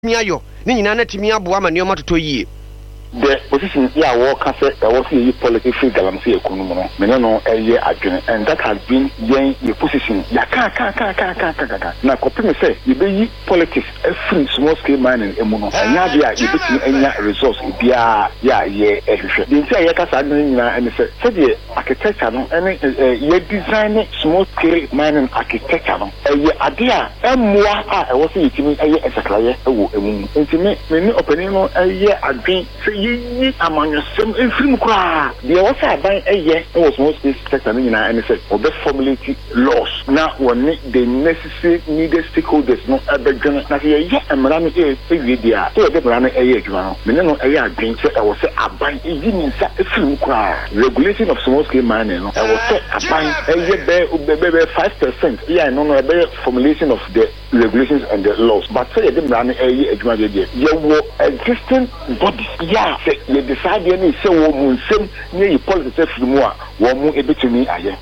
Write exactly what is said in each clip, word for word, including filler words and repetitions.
miayo ni nyina na timi aboa ma neoma toto yie the position ya wo ka se e wo se yi politics free galamsey ekonomi no me no eye adwene and that has been yen your position ya ka ka ka ka ka ka na kopi me say you be yi politics e free small scale mining emu no anya bia you betimi anya resource bia ya ye ehwehwe the ntia ye ka sa adwene nyina ene se se de architecture no ene ye design small scale mining architecture no eye ade a emmoa a e wo se yitimi eye esaklaye e wo emu ntimi me ni opening no eye adwen yi amanyosem enfrim kra de wo sa ban eye was most sector nyina and say obe formulate laws na woni the necessary needed stakeholders no abedwene na ye ye amra no e ewie dia so de bra no eye adwuma no me no eye adwen say e wo say aban yi ni nsa enfrim kra regulation of small scale mining no e wo say aban eye be be be five percent yeah no no be formulation of the regulations and the laws but say de bra no eye adwuma de ye wo existing bodies yeah say you decide any say wo mu nsem ne yi politics free mu a wo mu ebetumi aye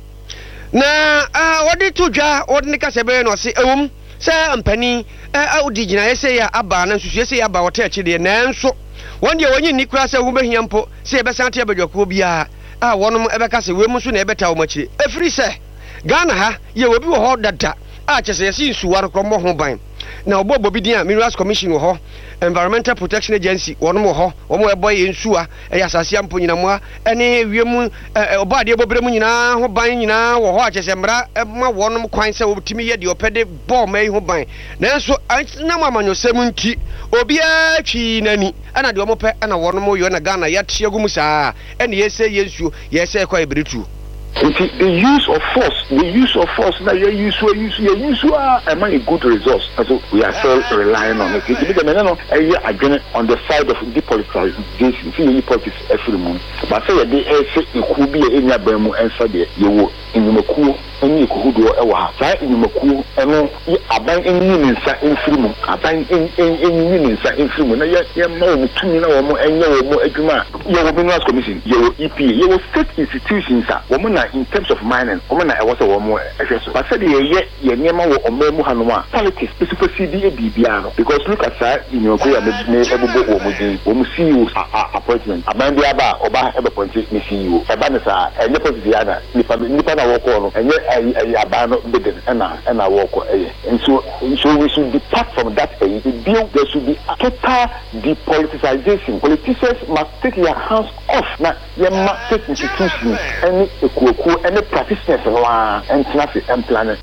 na ah wodi tudwa wodi ne kase be no se ewum say mpani a odi gina ye say ya aba na nsusu ye say ya aba wote achi de nanso won de wonyi ni kura say wo behia mpo say e be sante abadwako bia a wonom e be kase we mu so na e beta wo machi efiri say Ghana ha ye obi wo ho dada a chese ye si nsuwa no kromo ho ban na obo bi din a Minerals Commission wo ho Environmental Protection Agency wono mo ho wo mo eboy ensuwa e yasase ampo nyina mo ene wiemu oba de bobrem nyina ho ban nyina wo ho achese mra ma wono kwan se obtimi ye de opede ball mai ho ban nanso na mamanyosem nti obi a twi nani ana de wo mo pe ana wono mo yo na Ghana ya tiagum saa ene yese yensuo yese kwa ibretu. The use of force, the use of force, now you use, you use, you use, among a good resource. So we are still relying on it. Again, on the side of depoliticization, see politics every month. But say they say it could be in your Bemu and Sadia, you will in the Maku, and you could do a while. In the Maku, and abang in union, in Freeman, abang in union, in Freeman. You know, two million and you more Ejuma. You will be Minerals Commission, your E P, your state institutions, woman. In terms of mining, woman, I was a woman. But said, yeah, yeah, Nema or Memu Hanuma. Politics is supersede B B R because look at that in your career, woman see you appointment. Amandiaba, Oba, ever pointed me see you. Abanasa, and Nipa Diana, Nipa Nipa walk on, and yet I abandon bidden and I walk away. And so, so we should depart from that. There should be a total depoliticization. Politicians must take their hands off. Now, you must take institutions and and the practitioners and traffic and planet.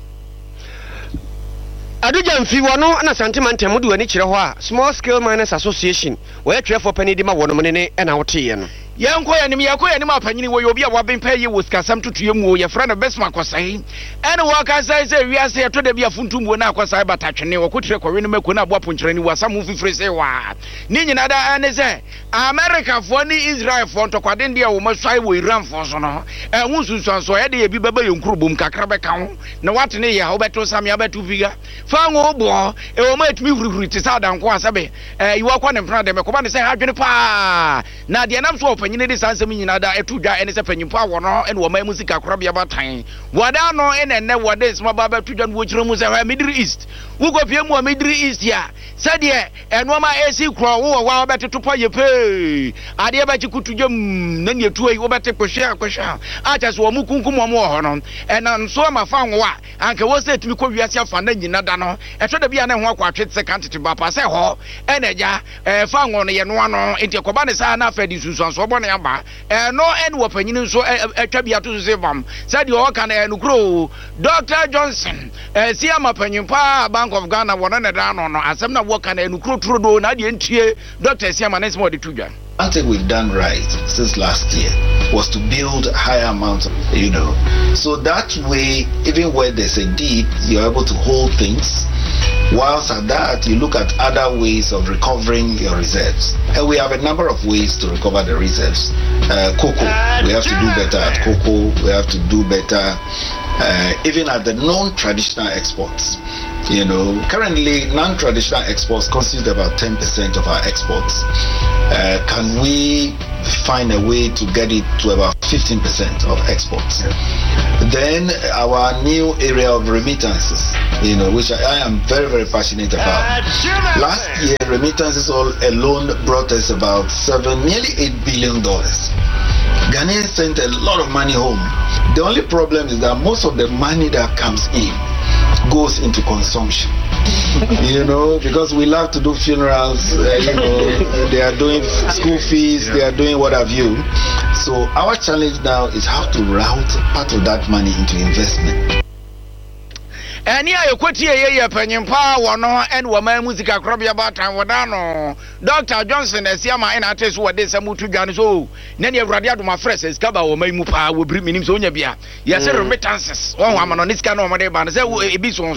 Aduja mfi wono na sentiment mudu ani kire ho a Small Scale Miners Association we twa for pani di ma wono ne ne na wote ye no yanko ya nim yakoya nim apanyini wo yobi a wabenpa ye wo skasam tutuye mu ye fra na besma kwasai ene wo ka sai se wiase to da bia funtumwo na kwasai batatwene wo kotre kwawe no mako na aboa ponkyerani wasam fifire se wa ni nyina da ane se America fo ni Israel fo ntokwade ndia wo masai wo Iran fo so no eh hu sunsuanso ye de ye bi baba ye nkurubom kakra beka ho na watene ye ha wo beto sam ya beto figa fa ngo bo e wo ma etumi hurihuri ti sa danko asabe eh yiwa kwa ne mpra de me ko ba ne se ha dwene pa na de nam so nyine de sansem nyina da etudwa ene se panyimpo awo no ene wo ma musika korabia batan wada no ene ne wada sma baba tudwa no wokire mu se ha Middle East wo go pie mu Middle East ya sade eno ma esi kro wo wa beteto pa ye pe ade ba chikutudwam na ne tuoi wo bete kwhwa kwhwa acha so wo mukunkum wo mo ho no ena nso ma fa nwo a anka wo se tumi ko wiase afa na nyina da no eto da bia na ho akwa twetse kantete ba pa se ho ene ja e fa nwo no ye no ano enti ko ba ne sa na afa di sunsuanso bo na ya ba e no ene wo panyini nso etwa bia to se bam sade o ka na enu kro Doctor Johnson e si ama panyimpa Bank of Ghana wo na da no no asem na wo ka na enu kro tro do na de entie Doctor si ama na small de tudwa. One thing we've done right since last year was to build higher amounts, you know, so that way, even where there's a deep, you're able to hold things. Whilst at that, you look at other ways of recovering your reserves. And we have a number of ways to recover the reserves. Uh, cocoa, we have to do better at cocoa. We have to do better uh, even at the non-traditional exports. You know, currently non-traditional exports constitute about ten percent of our exports. Uh, can we find a way to get it to about fifteen percent of exports? Then our new area of remittances, you know, which I, I am very, very passionate about. Last year, remittances all alone brought us about seven, nearly eight billion dollars. Ghanaians sent a lot of money home. The only problem is that most of the money that comes in goes into consumption. You know, because we love to do funerals, uh, you know, they are doing school fees, they are doing what have you. So our challenge now is how to route part of that money into investment. Any I quit here, penny power, no, and woman music acrobia bata, wadano. Doctor Johnson, as Yama and Ates, what they samu to Janiso. Nanny Radiato, my friends, as Kaba or Maymupa will bring me in Sonia. Yes, sir, remittances. Oh, I'm on this kind of money, but I be so.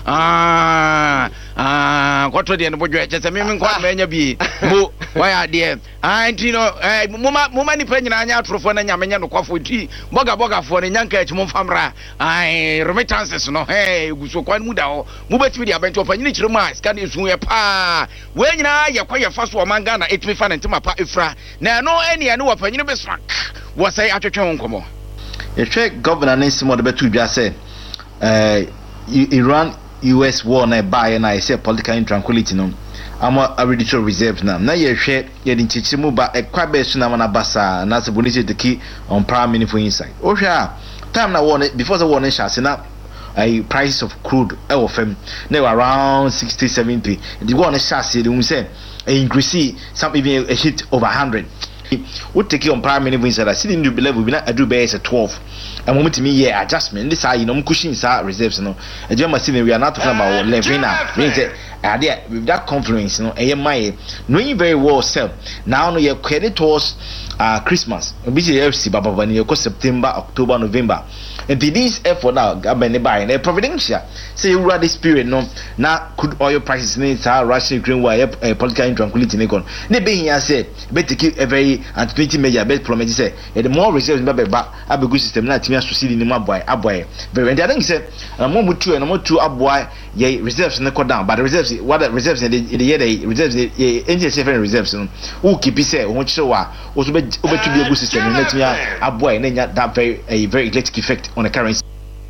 Ah, ah, what to the end of the just a million quite many be. Why are there? I you know, Muma, Mumani penny and Yatrofon and Yamanian coffee tea, Boga Boga for the young catch Mufamra. I remittances, no, hey. So kwan muda ho mubeti dia bento panyi chiruma ska ne su pa we nyina ya kwa ya faso manga na etimi fa ntima pa efra na no eni ane wa panyi be smak wo sai atwetwe nkomo ye hwe governor ne simo de betu bia say eh Iran U S war na buy na say political intranquility no ama arbitrary reserves na na ye hwe ye din chichimu ba ekwa be su na na basa na se bonisi de ki on prime meaningful inside o hwe a time na war before the war na shase na a price of crude oil fam now around sixty seventy the one is chassis the say increase some even a hit over one hundred we take it on prime minister inside see the new level we not do base at twelve and moment me year adjustment this are you know cushion sa reserves no e dey ma see we are not talking about eleven now mean say there with that confluence no e my knowing very well self now no your creditors uh Christmas obi say F C baba bani ko September October November and this effort now government buy na providential say you run this period no na crude oil prices need sa Russia Ukraine war political intranquility ne kon na be here say be take a very and twenty major bet promise say the more reserves be ba abegu system na timi asosidi ni maboy aboy very and I think say na mo mutu and mo tu aboy ye reserves ne ko down but the reserves what the reserves in the year the reserves the engine seven reserves no who keep say who chiwa o so be obetu be egu system na timi aboy na nya that very a very electric effect on the currency.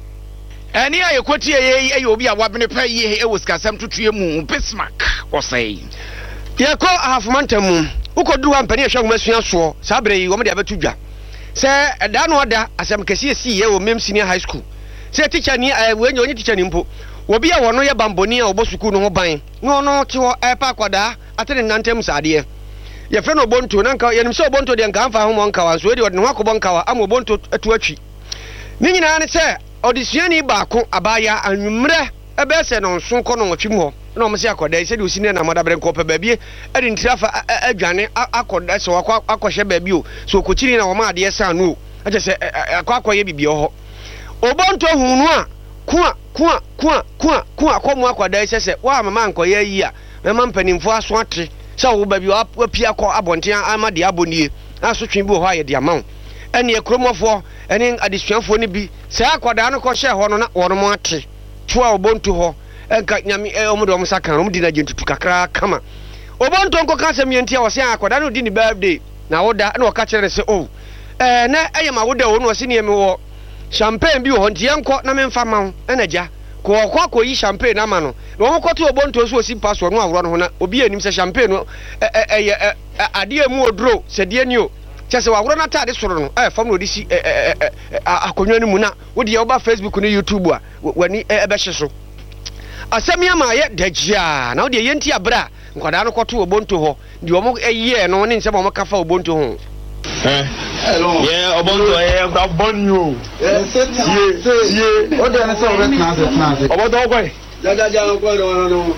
Any I quote ye ye obi a wabene pay ye e was kasam tutu mu Bismarck or say ye ko half mantamu ukodu wa mpani ehwa masua so sabre yi wo me de abetu dwa se da no da asem kese si ye wo mem senior high school se teacher ni we nya onye teacher ni mpo obi a wono ye bamboni a obo school no ho ban no no te ho e pa kwada atene nantem sade ye fe no bonto na nka ye nim se obonto de nka amfa ho mo nka wa so e de no akobon nka wa am obonto atu atwi ni nyina ne se odisuani baako abaya anwumre ebe se no nso ko no twim ho na o mse akoda se de osine na madabre nko pe baabie e de ntirafa adwane akoda se wakwa akohye baabie o so kochiri na wo ma ade sa no aje se akwa akoye bibie ho obonto hunu a kwa kwa kwa kwa kwa akomu akoda se se wa mama nkoye yi a mama mpanimfo aso ate se wo baabie apia ko abonten amade abonie aso twin bi ho aye de amawo ene ekromofo ene adesuafo ne bi se akoda no ko hye ho no na wono mo ate twa obonto ho enka nyame omodo om saka om di na gentutu kakra kama obonto nko ka sem yentia wo se akoda no di ni birthday na woda na woka kire se oh eh na eyema woda wo no se ne me wo champagne bi wo ntie nko na memfa ma na ja ko okwa ko yi champagne na ma no na wo koto obonto so osi password no awro no ho na obi anim se champagne no eh eh ade emu odro se de ani o chese wa woro na tade soro no eh fam no disi akonwa ni mu na wo de oba Facebook ni YouTube a wani e be hyeso asemi ama ye dajia na wo de yenti abra nkwada no kwoto obonto ho de omo eye no ne nsem omo kafa obonto ho eh hello yeah obonto eh da bonyo eh ye ye o de na so bet na bet na obonto ko ja ja ja ko no no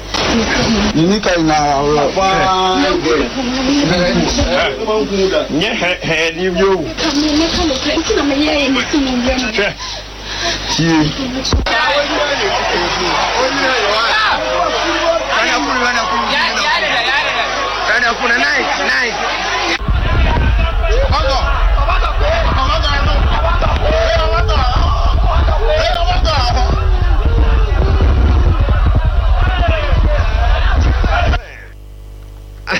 ni kai na pa nye he he ni yo si kana kuna nice nice Ogo, ogo, ogo, ogo, ogo, ogo, ogo,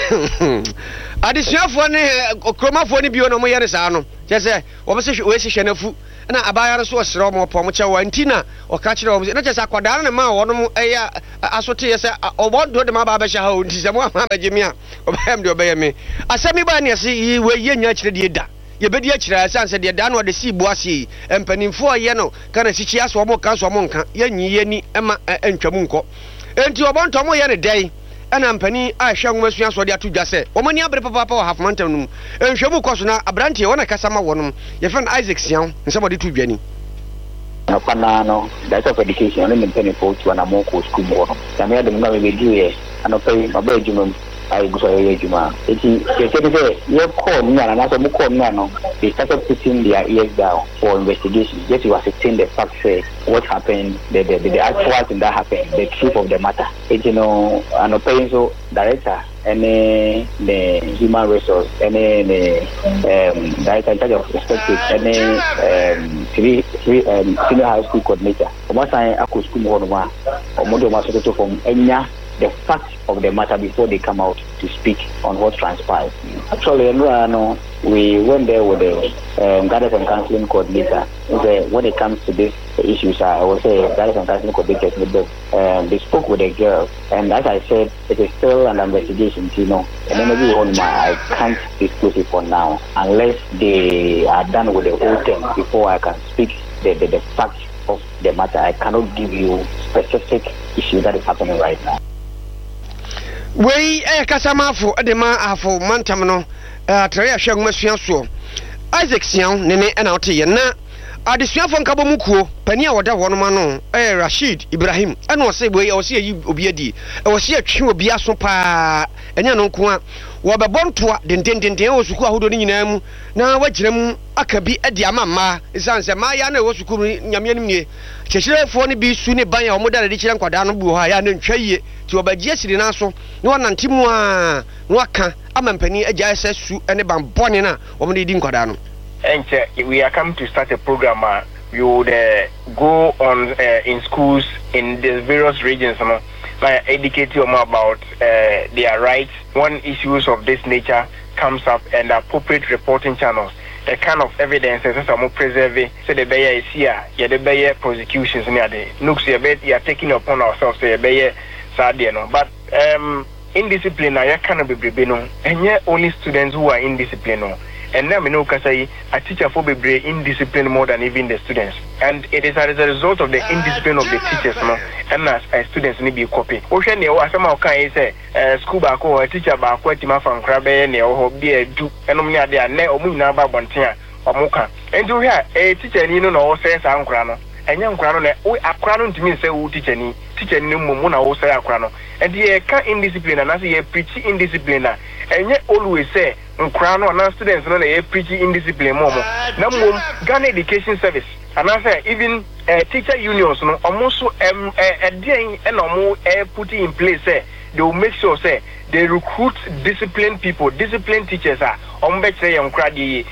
adesuafoɔ ne kromafoɔ ne bio no mo yɛ ne saa no kyɛ sɛ wɔbɛsɛ wɔasi hwɛ nafu na abaya no so ɔsrɛ ɔmo pɔ mo kyɛ wɔ nti na ɔka kyerɛ ɔmo na kyɛ sɛ akwadaa no ne ma wɔn mo ɛyɛ asote yɛ sɛ ɔbɔ do de ma ba bɛhyɛ ha o nti sɛ mo ama bɛgye me a ɔbɛyɛ me de ɔbɛyɛ me asɛm yi ba ne ɛse yi wɔ yɛ nya kyerɛ deɛ da yɛbɛdi akyerɛ ɛsan sɛ deɛ da no ɔde sii boa sei mpanimfoɔ yɛ no kana sikyi aso ɔmo ka so ɔmo nka yɛnyi yɛni ɛma ɛntwam nkɔ enti ɔbɔntɔ mo yɛ ne dɛn ɛna mpani a hwɛ nwoma sua so de ato dwa sɛ ɔmo ni abere papa wɔ hafmantam no mu nhwɛmu kɔ so na abranteɛ wɔna kasa ma wɔnom yɛfɛ no Isaac Sian nsɛm ɔde to dwa ni Pana no Director of Education ne mpanyinfoɔ tu na mo kɔ school mu hɔ no na me ade mu na me be du yɛ anɔpɛ ma ba adwuma I go for a juma. It is your call me and another call me. They started putting their ears down for investigation. Just to ascertain the facts, say what happened, the the, the, the actual thing that happened, the truth of the matter. It you know, an opinion director, any the human resource, any the um director in charge of perspective, any um three three um senior high school coordinator. Once I could school more one or more than from Enya. The facts of the matter before they come out to speak on what transpired. Actually, uh, we went there with the um, guidance and counseling coordinator. The, when it comes to these issues, uh, I will say guidance and counseling coordinator, um, they spoke with the girl, and as I said, it is still an investigation, you know. And then maybe on my, I can't disclose it for now, unless they are done with the whole thing before I can speak the, the, the facts of the matter. I cannot give you specific issue that is happening right now. Wei eh kasamafo de ma afo mantam no atre ahwe ngmasua so Isaac Sian ne ne na ote ye na adesuafo nkabo mukuo pani a woda wono ma no eh Rashid Ibrahim ena o se boi o se yi obi adi e o se atwe obi aso pa enya no nko a wo bebontoa dendendenden o suku ahodo ni nyina mu na wagyina mu akabi adi amamma isanse ma ya na wo suku nyame anim nie kyekirefo ne bi su ne ban ya omoda de kyire nkwada no bu ha ya na ntwaye ti obagie siri na so ne wonante mu a no aka amampani agya ese su ne ban bone na omde di nkwada no enche we are coming to start a program uh, we would uh, go on uh, in schools in the various regions you know, like educate them about uh, their rights when issues of this nature comes up and appropriate reporting channels the kind of evidence that some preserve so the bear is here yeah the bear prosecutions near the nooks you are taking upon ourselves so the bear sad you know but um indiscipline I cannot be bribino and yet only students who are indisciplined and now we know say a teacher for be indisciplined more than even the students and it is as a result of the indiscipline of the teachers no and as uh, students need be copy o hwe ne o asema o kan say school back or teacher back what ma fa nkra be ne o be adu enom ne ade a ne o mu nyina ba bonten a o mu ka enti o hwe a teacher ni no no o say sa nkra no enya nkra no ne o akra no ntimi say o teacher ni teacher ni mu mu na o say akra no and ye can indiscipline and as ye preach indiscipline na enye always say nkra no na students no na ye preach indiscipline mo mo na mo Ghana Education Service and I say even uh, teacher unions no almost um uh, dey and omo uh, put in place say they will make sure say they recruit disciplined people disciplined teachers ah omo be say nkra di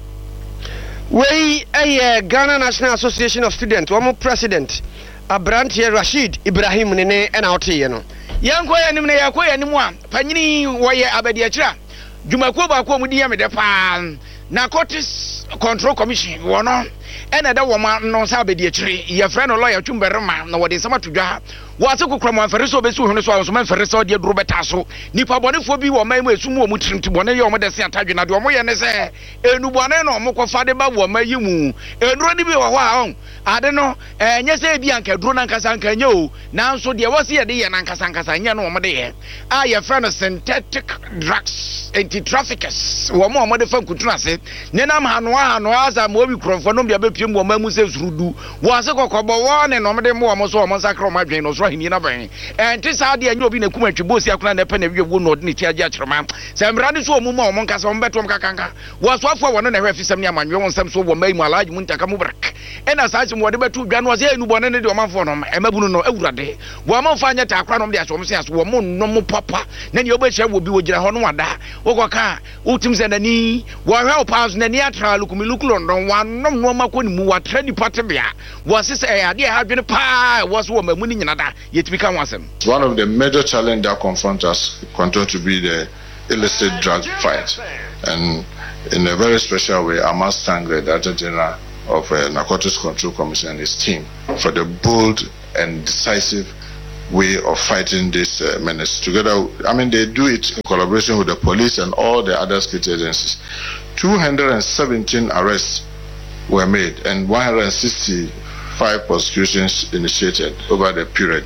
we eh Ghana National Association of Students omo president Abrantie Rashid Ibrahim ne ne na ote no yanko ya nim ne yakọ ya nim a panyini wo ye abadi akira dwumakuo ba ko mu di ya me de pa narcotics control commission wo no ena da wo ma no sa abadi akire ye frɛ no lawyer twumberema na wo de nsama todwa wo ase kokram afere so besu hunu so a so man fere so de duro beta so nipa bonefo bi wo man mu esumu wo mu trimti bone ye wo mo de se atadwe na de wo mo ye ne se enu bone no mo kofa de ba wo ma yi mu enuro ni bi wo ho a ade no enye se bi anka duro na nkasa anka nye o nanso de wo se ye de ye na nkasa nkasa nye no wo mo de ye a ye frɛ no synthetic drugs anti traffickers wo mo mo de fa kutuna ase ne nam hano hano asa mo bi kromfo no bia be piem wo ma mu se surudu wo ase kokobo wo ne no mo de mo wo so wo sakra ma dwen no so hini na ban enti sa de anyo bi na kuma twebosi akuna na pe na wiwo no de ti agi akyerema se mrade so mu ma wo nkasa wo betom kakanka wo so afo wo no na hwe fisam ne amanwe wo nsam so wo mai mu alaji mu ntaka mu brak ena sa wo de betu dwa no se enu bone ne de o manfo no emabunu no awurade wo manfo anya ta akra no de aso mo se aso wo mo no mo papa na ne obehia wo bi wo gira ho no wada wo koka utim se nani wo hwe o pass na ni atra lukumi lukulo ndon wa nom no makoni mu wa trade party bia wo se se ade ha dwene pa wo so wo mamu ni nyina da yet become one of the major challenges that confront us continue to be the illicit drug fight. And in a very special way, I must thank the Director General of the uh, Narcotics Control Commission and his team for the bold and decisive way of fighting this uh, menace. Together, I mean, they do it in collaboration with the police and all the other security agencies. two hundred seventeen arrests were made and one hundred sixty-five prosecutions initiated over the period.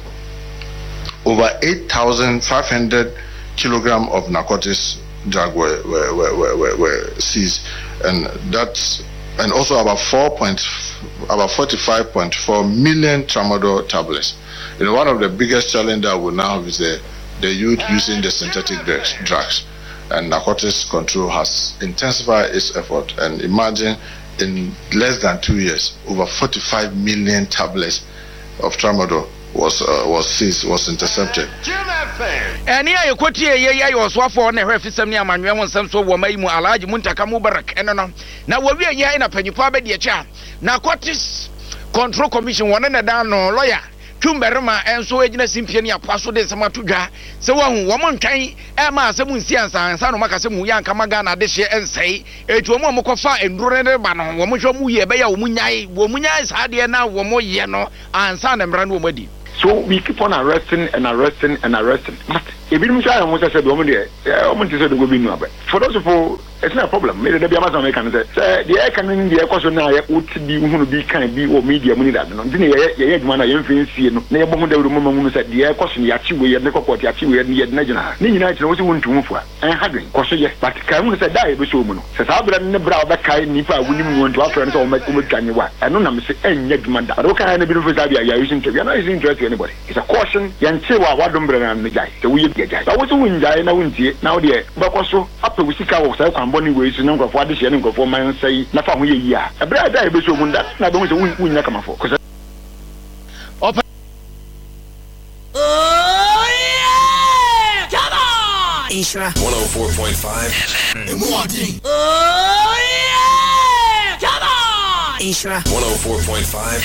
Over eight thousand five hundred kilograms of narcotics drug were, were, were, were, were seized, and that's and also about four point about forty-five point four million tramadol tablets. You know, one of the biggest challenges that we now have is the the youth using the synthetic drugs, drugs, and narcotics control has intensified its effort. And imagine, in less than two years, over forty-five million tablets of tramadol was uh, was seized, was intercepted. And here you quote here, yeah, you was one for never fisem near Manuel and some so woman, Alaji Muntaka Mubarak, and no. Now we are here in a penny power, dear child. Narcotics Control Commission, one and a down no lawyer. Tumberma and so agent Symphony Apostle de Samatuga. So one woman can Emma Samun Sians and San Macasamu Yan Kamagana this year and say, it will Momokofa and Brunner Banon, Womushamu, Baya Munyai, Womunya is hardier now, Womo Yano, and San and Brandwomadi. So we keep on arresting and arresting and arresting. But if you try and what I said, woman, I want to say the will be no. For those of you, it's not a problem. Maybe the Amazon American say the air can in the question now would be who be kind be or media money that no. Didn't you man I influence you? Never wonder the woman who said the air question Yachi we had never got Yachi we had near National. United was want to move for and having question yes, but can we say die with woman? Says I'll be in the brow back kind if I wouldn't want to offer and so much can you what? I don't know say any yet man that okay and a bit of a idea using to be not interested to anybody. It's a caution Yanchewa Wadumbre and the guy. The way you get guy. I was a win guy and I wouldn't see it now there. But also after we see our Bonnie ways to number of what this year and go for my say, Nafa, yeah. A bride I be so when that I don't win win come for. Oh, yeah! Come on! Isra one oh four point five. Oh, yeah! Come on! Isra one oh four point five.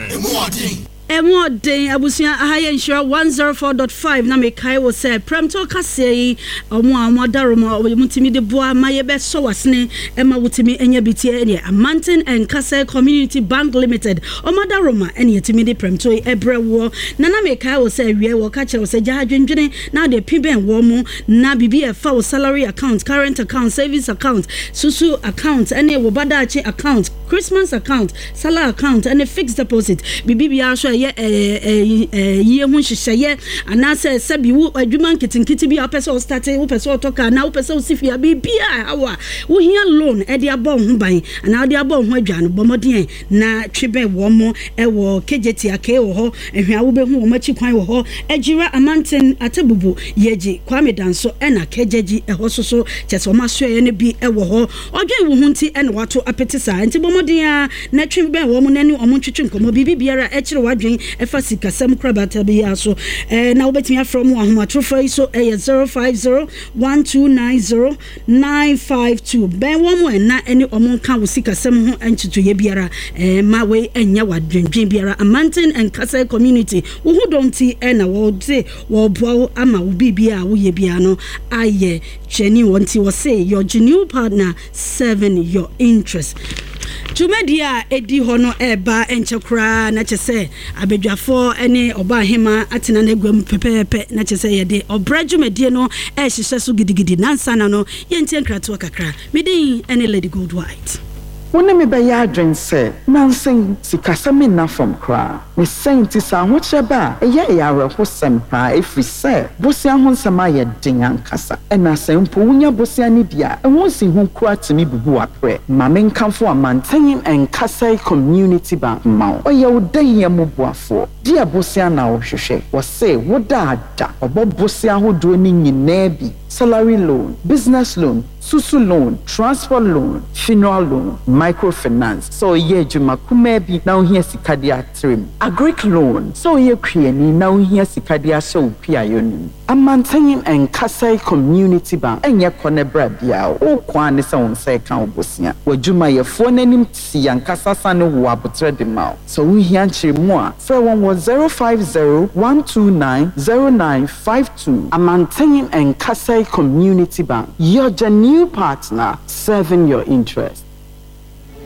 Emo den abusia ahaya insure one oh four point five na mekai wo say premto kase omo amodaroma mutimi de boa maye be so wasne ema wutimi enya bitie ene Amantin and Kase Community Bank Limited omodaroma ene yetimi de premto ebrewo na na mekai wo say wie wo ka kire wo say jahadwendwene na de piben wo mu na bibi e fa wo salary account, current account, savings account, susu account ene wo badachi account, Christmas account, salary account ene fixed deposit bibi bia so ye eh eh ye hu hyehyeye anase sabi wo adwuma nkitinkiti bi apese o start wo pese o toka na wo pese o sifia bibia awa wo hia loan e de abo ho ban ana de abo ho adwa no bomodien na twebe wo mo e wo kejeti ake wo ho ehwa wo be hu wo machi kwan wo ho Ejira Amantin Atebubu yeji Kwame Danso e na kejeji e ho soso chese o maso ye ne bi e wo ho odwe wo hu nti e na wato apetisa nti bomodien na twebe wo mo nani o mo twetwe nkomo bibi biara e kire wadwen efa sika sem krabata bi aso eh na obetimi from ahomatrofo so eh zero five zero one two nine zero nine five two ben wo mo na eni omonka wo sika sem ho entutu ye biara eh ma we enya wadwendwen biara Amantin and Kase Community wo hu donti eh na wo de wo boa ama wo bibia wo ye bia no aye cheni wonti wo say your genuine partner serving your interest. Tumedia edi hono eba enchekra na chese abedwafo ene oba hema atena na gwam pepepe na chese yede obrajumedie no e hihye so gidigidi nansa na no yenti enkrato kakra medin ene Lady Gold White. Wone me be ya adwen se nansen sikasame na from kra me senti sa ho cheba eye ya rehosem ha efri se bosia ho nsema ye den ankasa ena sempo wunya bosia ni dia ehon si hu kra timi bubu apre ma me nkanfo Amantin and Kase Community Bank ma oye odaye mobuafo dia bosia na ohwehwe wo se woda ada obo bosia ho do ni nyina bi salary loan, business loan, susu loan, transport loan, funeral loan, microfinance. So ye juma kumebi na uhia sikadia trim. Agric loan. So ye krieni na uhia sikadia so pia yoni. Amantanyin and Kasai Community Bank. Enye kone brabia o kwane sa unse kan obosia. Wajuma ye fone nim si yan kasasa ne wabutre de mao. So uhia nchiri mwa. Fre one was zero five zero one two nine zero nine five two. Amantanyin and Kasai Community Bank. You're the new partner serving your interest.